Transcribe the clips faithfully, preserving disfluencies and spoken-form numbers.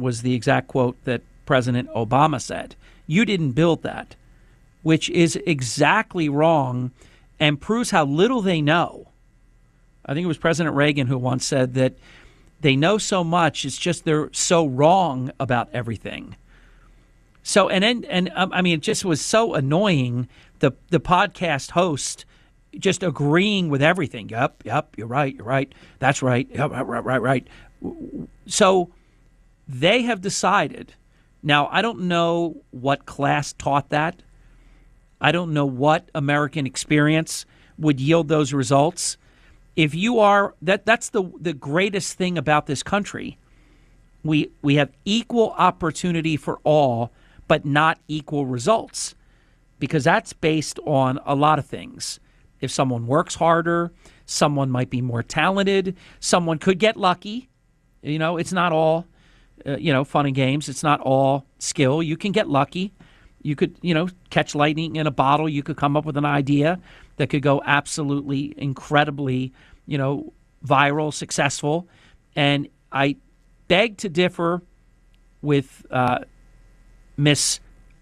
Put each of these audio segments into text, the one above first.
was the exact quote that President Obama said. You didn't build that, which is exactly wrong and proves how little they know. I think it was President Reagan who once said that they know so much, it's just they're so wrong about everything. So, and and, and um, I mean, it just was so annoying, the, the podcast host just agreeing with everything. Yep, yep, you're right, you're right. That's right, yep, right, right, right. So they have decided. Now, I don't know what class taught that. I don't know what American experience would yield those results. If you are, that that's the the greatest thing about this country. We we have equal opportunity for all, but not equal results, because that's based on a lot of things. If someone works harder, someone might be more talented, someone could get lucky. You know, it's not all, uh, you know, fun and games. It's not all skill. You can get lucky. You could, you know, catch lightning in a bottle. You could come up with an idea that could go absolutely incredibly, you know, viral, successful. And I beg to differ with uh, Miss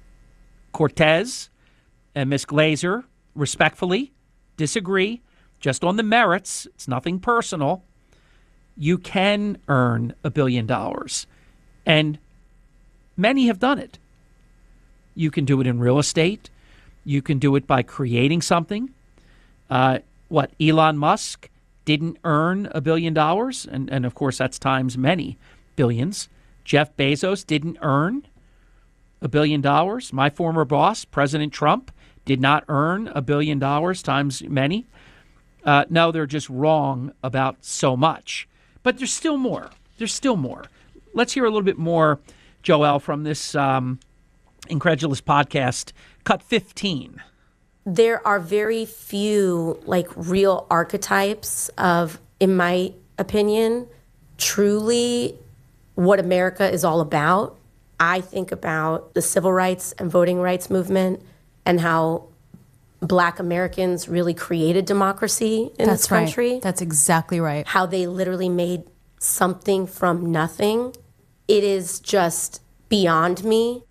Cortez and Miss Glazer, respectfully. Disagree. Just on the merits. It's nothing personal. You can earn a billion dollars. And many have done it. You can do it in real estate. You can do it by creating something. Uh, what, Elon Musk didn't earn a billion dollars? And, and, of course, that's times many billions. Jeff Bezos didn't earn a billion dollars. My former boss, President Trump, did not earn a billion dollars times many. Uh, no, they're just wrong about so much. But there's still more. There's still more. Let's hear a little bit more, Joel, from this um, Incredulous podcast, cut fifteen. There are very few, like, real archetypes of, in my opinion, truly what America is all about. I think about the civil rights and voting rights movement and how Black Americans really created democracy in That's this country. Right. That's exactly right. How they literally made something from nothing. It is just beyond me.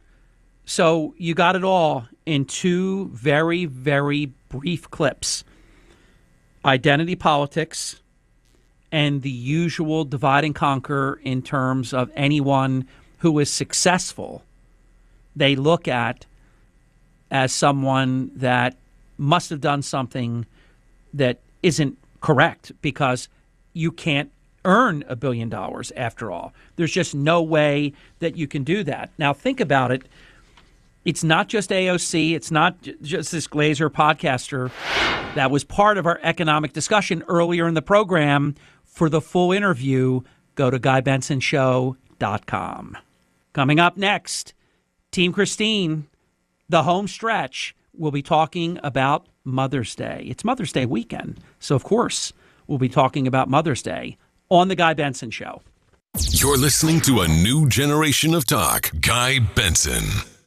So you got it all in two very, very brief clips. Identity politics and the usual divide and conquer in terms of anyone who is successful, they look at as someone that must have done something that isn't correct, because you can't earn a billion dollars after all. There's just no way that you can do that. Now, think about it. It's not just A O C. It's not just this Glazer podcaster. That was part of our economic discussion earlier in the program. For the full interview, go to guy benson show dot com. Coming up next, Team Christine, the home stretch. We'll be talking about Mother's Day. It's Mother's Day weekend, so of course we'll be talking about Mother's Day on The Guy Benson Show. You're listening to a new generation of talk. Guy Benson.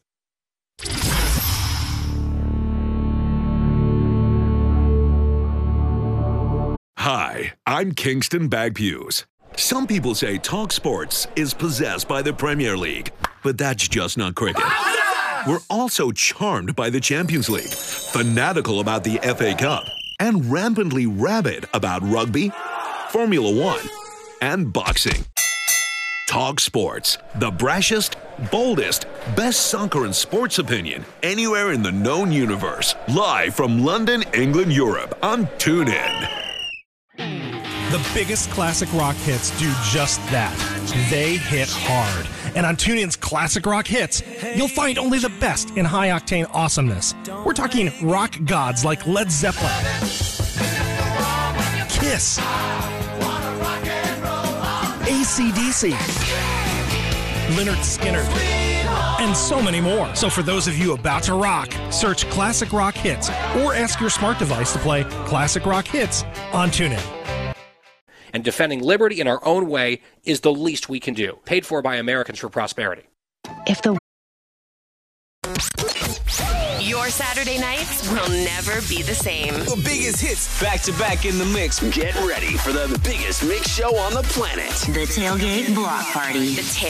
Hi, I'm Kingston Bagpuse. Some people say Talk Sports is possessed by the Premier League, but that's just not cricket. We're also charmed by the Champions League, fanatical about the F A Cup, and rampantly rabid about rugby, Formula One, and boxing. Talk Sports, the brashest, boldest, best soccer and sports opinion anywhere in the known universe. Live from London, England, Europe on TuneIn. The biggest classic rock hits do just that. They hit hard. And on TuneIn's Classic Rock Hits, you'll find only the best in high-octane awesomeness. We're talking rock gods like Led Zeppelin, Kiss, A C D C, Lynyrd Skynyrd, and so many more. So for those of you about to rock, search Classic Rock Hits or ask your smart device to play Classic Rock Hits on TuneIn. And defending liberty in our own way is the least we can do. Paid for by Americans for Prosperity. If the Your Saturday nights will never be the same. The biggest hits back to back in the mix. Get ready for the biggest mix show on the planet. The Tailgate Block Party. The